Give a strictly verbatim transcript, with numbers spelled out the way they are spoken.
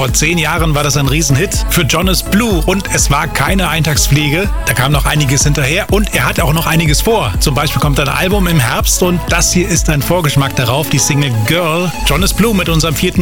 Vor zehn Jahren war das ein Riesenhit für Jonas Blue und es war keine Eintagsfliege. Da kam noch einiges hinterher und er hat auch noch einiges vor. Zum Beispiel kommt ein Album im Herbst und das hier ist ein Vorgeschmack darauf, die Single Girl. Jonas Blue mit unserem vierten